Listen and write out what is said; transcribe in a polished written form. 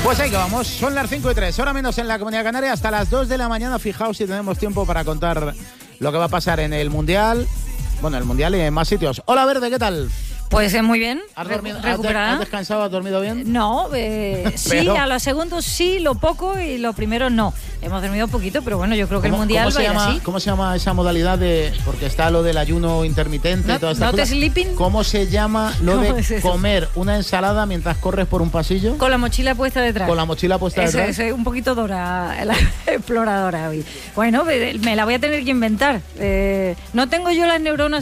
Pues ahí que vamos, son las 5:03, hora menos en la Comunidad Canaria, hasta las 2 de la mañana. Fijaos si tenemos tiempo para contar lo que va a pasar en el Mundial. Bueno, el Mundial y en más sitios. Hola, Verde, ¿qué tal? Pues muy bien. ¿Has dormido? ¿Recuperada? ¿Has descansado? ¿Has dormido bien? No, sí, a los segundos sí, lo poco, y lo primero no. Hemos dormido un poquito, pero bueno, yo creo que el Mundial va a ir así. ¿Cómo se llama esa modalidad de...? Porque está lo del ayuno intermitente y todas estas cosas. Sleeping. ¿Cómo se llama lo de comer una ensalada mientras corres por un pasillo? Con la mochila puesta detrás. Con la mochila puesta detrás. Es un poquito Dora, la exploradora hoy. Bueno, me la voy a tener que inventar. No tengo yo las neuronas